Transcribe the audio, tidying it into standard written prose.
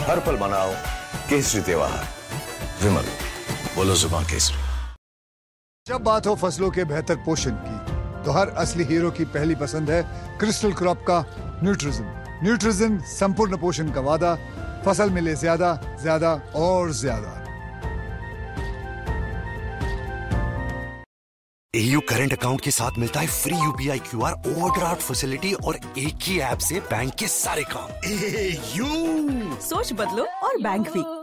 हर पल मनाओ केसरी त्योहार। विमल, बोलो जुबान केसरी। जब बात हो फसलों के बेहतर पोषण की, तो हर असली हीरो की पहली पसंद है क्रिस्टल क्रॉप का न्यूट्रिजिन। न्यूट्रिजिन संपूर्ण पोषण का वादा, फसल मिले ज्यादा ज्यादा और ज्यादा। AU करंट अकाउंट के साथ मिलता है free UPI QR overdraft facility और एक ही ऐप से बैंक के सारे काम। AU सोच बदलो और बैंक भी।